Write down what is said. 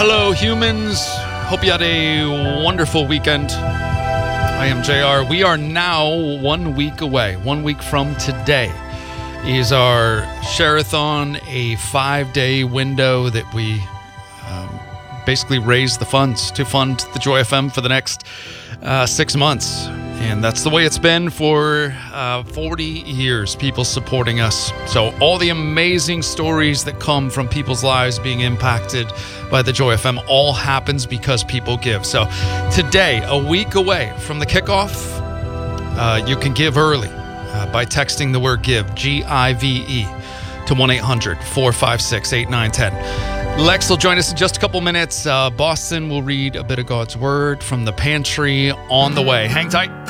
Hello, humans. Hope you had a wonderful weekend. I am JR. We are now 1 week away. 1 week from today is our Share-a-thon, a 5-day window that we basically raise the funds to fund the Joy FM for the next 6 months. And that's the way it's been for 40 years, people supporting us. So all the amazing stories that come from people's lives being impacted by the Joy FM all happens because people give. So today, a week away from the kickoff, you can give early by texting the word GIVE, G-I-V-E, to 1-800-456-8910. Lex will join us in just a couple minutes. Boston will read a bit of God's Word from the pantry on the way. Hang tight.